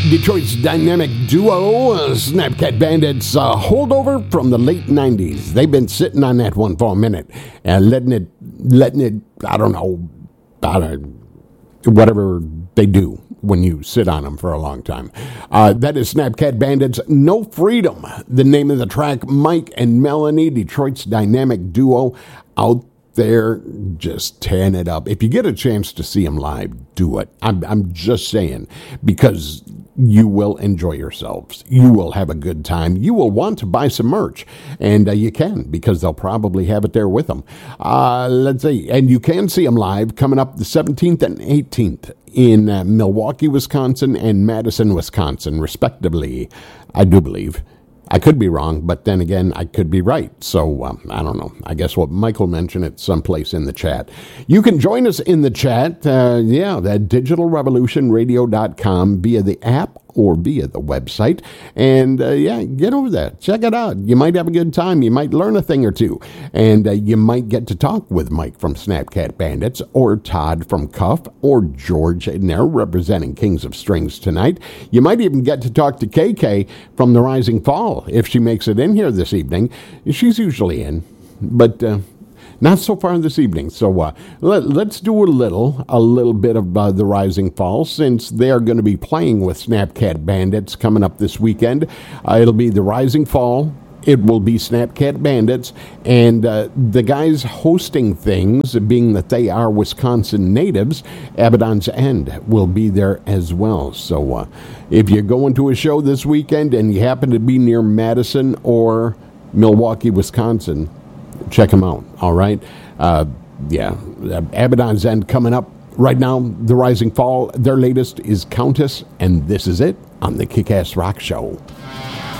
Detroit's dynamic duo, Snapcat Bandits, holdover from the late 90s. They've been sitting on that one for a minute and letting it, I don't know, whatever they do when you sit on them for a long time. That is Snapcat Bandits, No Freedom. The name of the track, Mike and Melanie, Detroit's dynamic duo, out there just tearing it up. If you get a chance to see them live, do it. I'm just saying, because you will enjoy yourselves. You will have a good time. You will want to buy some merch, and you can, because they'll probably have it there with them. Let's see, and you can see them live coming up the 17th and 18th in Milwaukee, Wisconsin, and Madison, Wisconsin, respectively, I do believe. I could be wrong, but then again, I could be right. So, I don't know. I guess what Michael mentioned it someplace in the chat. You can join us in the chat, that digitalrevolutionradio.com via the app or via the website. And, get over there. Check it out. You might have a good time. You might learn a thing or two. And you might get to talk with Mike from Snapcat Bandits, or Todd from Cuff, or George, and they're representing Kings of Strings tonight. You might even get to talk to KK from The Rising Fall, if she makes it in here this evening. She's usually in, but not so far this evening. So let's do a little bit of The Rising Fall, since they're going to be playing with Snapcat Bandits coming up this weekend. It'll be The Rising Fall. It will be Snapcat Bandits, and the guys hosting things, being that they are Wisconsin natives, Abaddon's End will be there as well. So if you're going to a show this weekend and you happen to be near Madison or Milwaukee, Wisconsin, check them out, all right? Abaddon's End coming up right now. The Rising Fall, their latest is Countess, and this is it on the Kick-Ass Rock Show.